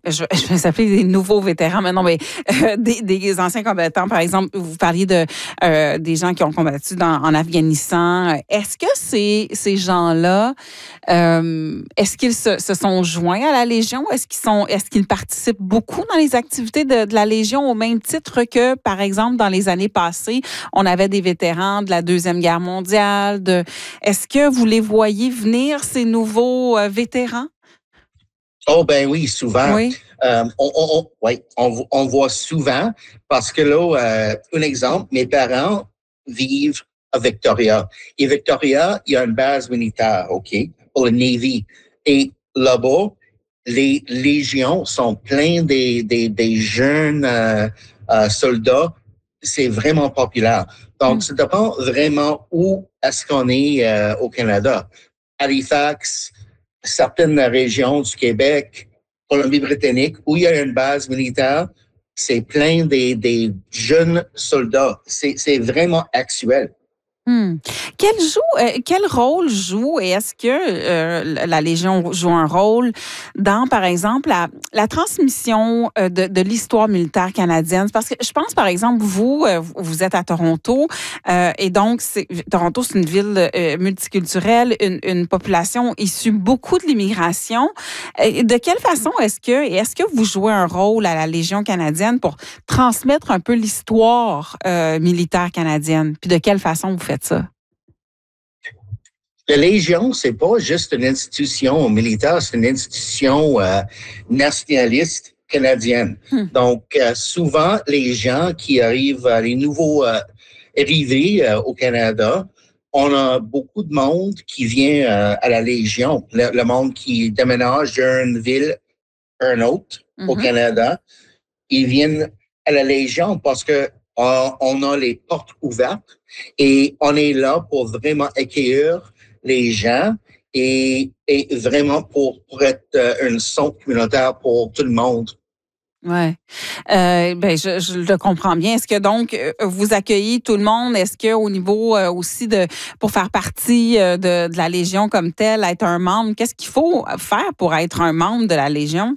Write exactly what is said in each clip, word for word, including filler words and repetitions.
je, je vais s'appeler des nouveaux vétérans, mais non, mais euh, des, des anciens combattants, par exemple, vous parliez de euh, des gens qui ont combattu dans, en Afghanistan. Est-ce que ces, ces gens-là, euh, est-ce qu'ils se, se sont joints à la Légion? Est-ce qu'ils sont, est-ce qu'ils participent beaucoup dans les activités de, de la Légion au même titre que, par exemple, dans les années passées, on avait des vétérans de la Deuxième Guerre mondiale? De, est-ce que vous les voyez venir, ces nouveaux euh, vétérans? Oh ben oui, souvent. Oui. Euh, on, on, on, ouais, on, on voit souvent parce que là, euh, un exemple, mes parents vivent à Victoria. Et Victoria, il y a une base militaire, OK, pour le Navy. Et là-bas, les légions sont pleines des, des, des jeunes euh, euh, soldats. C'est vraiment populaire. Donc, Mm. ça dépend vraiment où est-ce qu'on est euh, au Canada. Halifax, certaines régions du Québec, Colombie-Britannique, où il y a une base militaire, c'est plein des, des jeunes soldats. C'est, c'est vraiment actuel. Hmm. Quel, joue, euh, quel rôle joue et est-ce que euh, la Légion joue un rôle dans, par exemple, la, la transmission euh, de, de l'histoire militaire canadienne? Parce que je pense, par exemple, vous, euh, vous êtes à Toronto euh, et donc, c'est, Toronto, c'est une ville euh, multiculturelle, une, une population issue beaucoup de l'immigration. Euh, de quelle façon est-ce que, et est-ce que vous jouez un rôle à la Légion canadienne pour transmettre un peu l'histoire euh, militaire canadienne? Puis de quelle façon vous faites ça? La Légion, c'est pas juste une institution militaire, c'est une institution euh, nationaliste canadienne. Hmm. Donc, euh, souvent, les gens qui arrivent, euh, les nouveaux euh, arrivés euh, au Canada, on a beaucoup de monde qui vient euh, à la Légion. Le, le monde qui déménage d'une ville à une autre Mm-hmm. au Canada, ils viennent à la Légion parce que euh, on a les portes ouvertes et on est là pour vraiment accueillir les gens et, et vraiment pour, pour être euh, une centre communautaire pour tout le monde. Oui. Euh, ben, je, je le comprends bien. Est-ce que donc, euh, vous accueillez tout le monde? Est-ce qu'au niveau euh, aussi de, pour faire partie euh, de, de la Légion comme telle, être un membre, qu'est-ce qu'il faut faire pour être un membre de la Légion?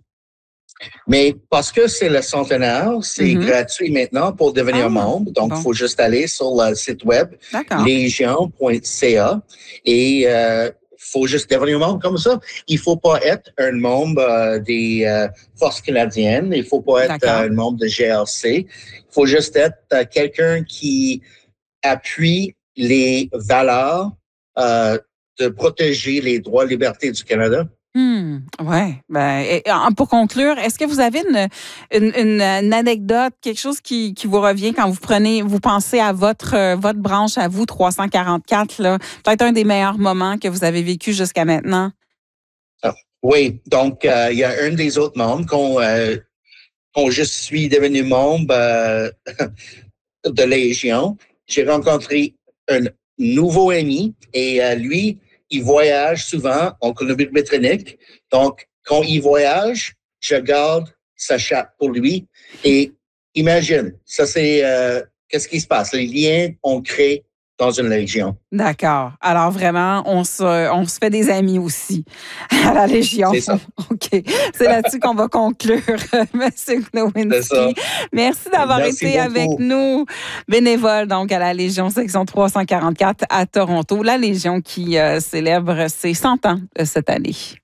Mais parce que c'est le centenaire, c'est Mm-hmm. gratuit maintenant pour devenir Ah, membre. Donc, il bon. faut juste aller sur le site web D'accord. légion point c a et euh, faut juste devenir membre comme ça. Il faut pas être un membre euh, des euh, Forces canadiennes. Il faut pas être euh, un membre de G R C. Il faut juste être euh, quelqu'un qui appuie les valeurs euh, de protéger les droits et libertés du Canada. Hmm, ouais. Ben, et, pour conclure, est-ce que vous avez une, une, une, une anecdote, quelque chose qui, qui vous revient quand vous prenez, vous pensez à votre, euh, votre branche, à vous, trois cent quarante-quatre, là, peut-être un des meilleurs moments que vous avez vécu jusqu'à maintenant? Ah, oui, donc euh, il y a un des autres membres qu'on euh, qu'on je suis devenu membre euh, de Légion. J'ai rencontré un nouveau ami et euh, lui, il voyage souvent en Colombie-Britannique. Donc, quand il voyage, je garde sa chape pour lui. Et imagine, ça c'est, euh, qu'est-ce qui se passe? Les liens qu'on crée dans une Légion. D'accord. Alors vraiment, on se, on se fait des amis aussi à la Légion. C'est ça. OK. C'est là-dessus qu'on va conclure, M. Gnowinski. Merci d'avoir Merci été beaucoup. avec nous, bénévole donc à la Légion section trois cent quarante-quatre à Toronto, la Légion qui euh, célèbre ses cent ans euh, cette année.